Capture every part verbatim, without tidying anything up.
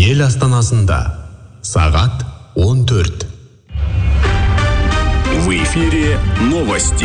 Ел астанасында сағат он төрт. В эфире новости.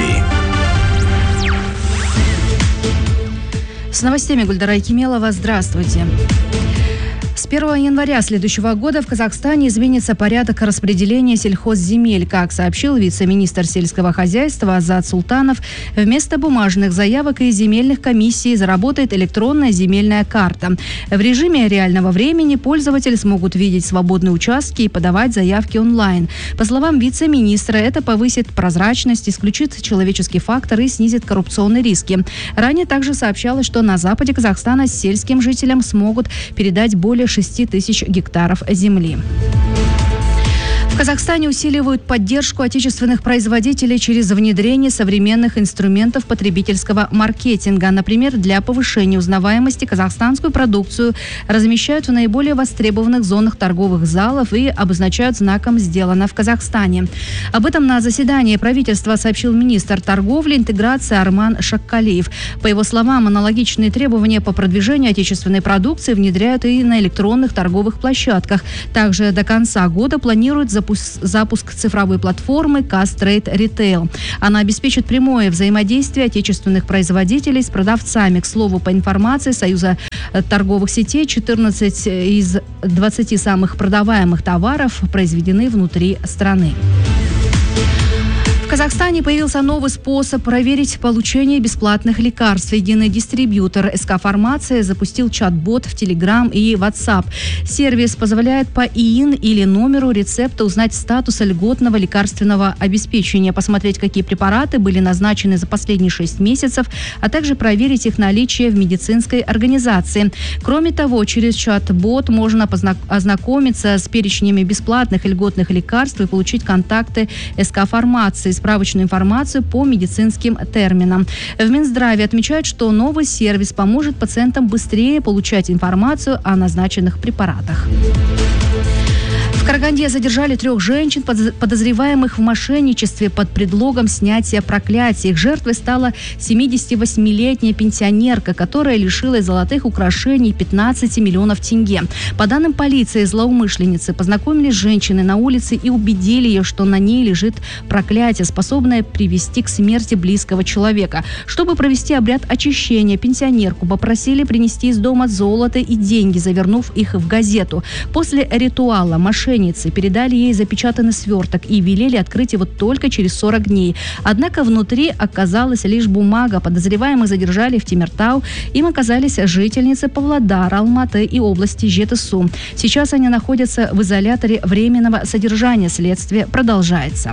С новостями Гульдара Кемелова. Здравствуйте. С первого января следующего года в Казахстане изменится порядок распределения сельхозземель. Как сообщил вице-министр сельского хозяйства Азат Султанов, вместо бумажных заявок и земельных комиссий заработает электронная земельная карта. В режиме реального времени пользователи смогут видеть свободные участки и подавать заявки онлайн. По словам вице-министра, это повысит прозрачность, исключит человеческий фактор и снизит коррупционные риски. Ранее также сообщалось, что на западе Казахстана сельским жителям смогут передать более шести тысяч гектаров земли. В Казахстане усиливают поддержку отечественных производителей через внедрение современных инструментов потребительского маркетинга. Например, для повышения узнаваемости казахстанскую продукцию размещают в наиболее востребованных зонах торговых залов и обозначают знаком «Сделано в Казахстане». Об этом на заседании правительства сообщил министр торговли и интеграции Арман Шаккалиев. По его словам, аналогичные требования по продвижению отечественной продукции внедряют и на электронных торговых площадках. Также до конца года планируют запустить запуск цифровой платформы Castrade Retail. Она обеспечит прямое взаимодействие отечественных производителей с продавцами. К слову, по информации Союза торговых сетей, четырнадцать из двадцати самых продаваемых товаров произведены внутри страны. В Казахстане появился новый способ проверить получение бесплатных лекарств. Единый дистрибьютор СК Фармация запустил чат-бот в Telegram и WhatsApp. Сервис позволяет по ИИН или номеру рецепта узнать статус льготного лекарственного обеспечения, посмотреть, какие препараты были назначены за последние шесть месяцев, а также проверить их наличие в медицинской организации. Кроме того, через чат-бот можно ознакомиться с перечнями бесплатных и льготных лекарств и получить контакты СК Фармации, справочную информацию по медицинским терминам. В Минздраве отмечают, что новый сервис поможет пациентам быстрее получать информацию о назначенных препаратах. В Караганде задержали трех женщин, подозреваемых в мошенничестве под предлогом снятия проклятия. Их жертвой стала семидесятивосьмилетняя пенсионерка, которая лишилась золотых украшений пятнадцати миллионов тенге. По данным полиции, злоумышленницы познакомились с женщиной на улице и убедили ее, что на ней лежит проклятие, способное привести к смерти близкого человека. Чтобы провести обряд очищения, пенсионерку попросили принести из дома золото и деньги, завернув их в газету. После ритуала мошенники передали ей запечатанный сверток и велели открыть его только через сорок дней. Однако внутри оказалась лишь бумага. Подозреваемых задержали в Темиртау. Им оказались жительницы Павлодара, Алматы и области Жетысу. Сейчас они находятся в изоляторе временного содержания. Следствие продолжается.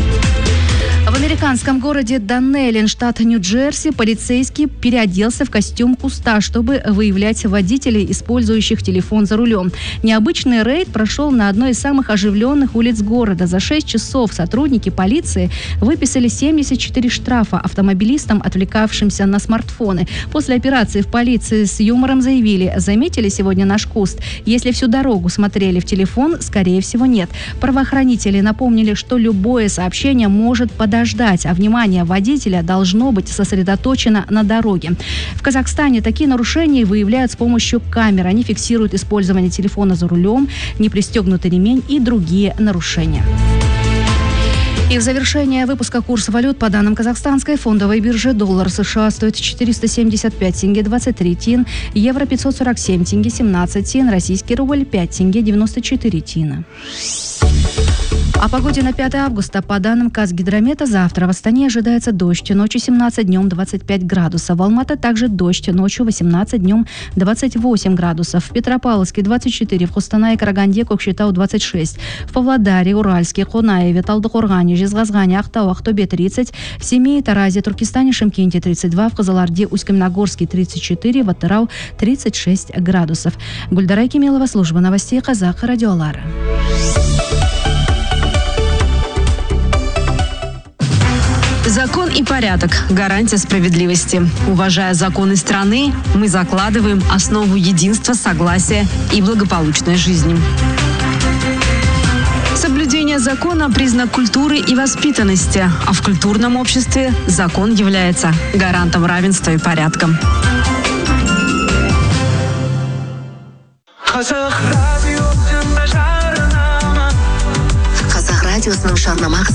В американском городе Даннеллин, штат Нью-Джерси, полицейский переоделся в костюм куста, чтобы выявлять водителей, использующих телефон за рулем. Необычный рейд прошел на одной из самых оживленных улиц города. За шесть часов сотрудники полиции выписали семьдесят четыре штрафа автомобилистам, отвлекавшимся на смартфоны. После операции в полиции с юмором заявили: заметили сегодня наш куст? Если всю дорогу смотрели в телефон, скорее всего, нет. Правоохранители напомнили, что любое сообщение может подождать, а внимание водителя должно быть сосредоточено на дороге. В Казахстане такие нарушения выявляют с помощью камер. Они фиксируют использование телефона за рулем, непристегнутый ремень и другие нарушения. И в завершение выпуска курс валют по данным казахстанской фондовой биржи: доллар США стоит четыреста семьдесят пять тенге двадцать три тин, евро пятьсот сорок семь тенге семнадцать тин, российский рубль пять тенге девяносто четыре тина. О погоде на пятое августа. По данным Казгидромета, завтра в Астане ожидается дождь. Ночью семнадцать, днем двадцать пять градусов. В Алматы также дождь. Ночью восемнадцать, днем двадцать восемь градусов. В Петропавловске двадцать четыре, в Костанае, Караганде, Кокшетау двадцать шесть. В Павлодаре, Уральске, Хонаеве, Талдыкоргане, Жезказгане, Актау, Ахтобе тридцать. В Семее, Таразе, Туркестане, Шымкенте тридцать два. В Казаларде, Усть-Каменогорске тридцать четыре. В Атырау тридцать шесть градусов. Гульдара Кемелова, служба новостей Казах Радиолара. Закон и порядок – гарантия справедливости. Уважая законы страны, мы закладываем основу единства, согласия и благополучной жизни. Соблюдение закона – признак культуры и воспитанности, а в культурном обществе закон является гарантом равенства и порядка. қазақ радиосының жарнама қазақ радиосының жарнама